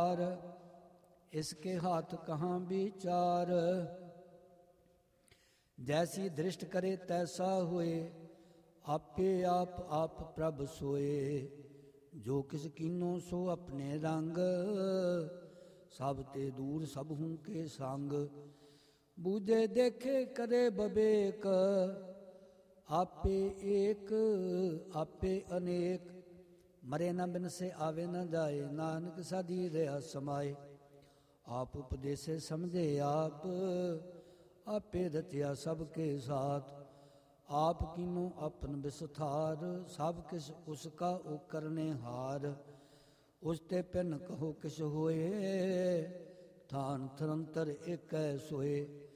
पार, इसके हाथ कहाँ विचार। जैसी दृष्ट करे तैसा होए, आपे आप प्रभ सोए। जो किस कीनो सो अपने रंग, सब ते दूर सब हूँ के संग। बूझे देखे करे बबेक, आपे एक आपे अनेक। मरे न बिन से आवे न जाए, नानक साधी रहा समाए। आप उपदेसे समझे आप, आपे रचिया सबके साथ। आप कीनो अपन विस्तार, सब किस उसका ओ करने हार। उसते पिन कहो किस होए, थान थरंतर एक सोए।